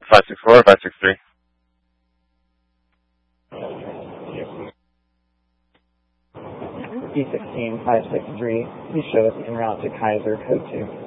564 or 563? D16 563. Please show us en route to Kaiser, code 2.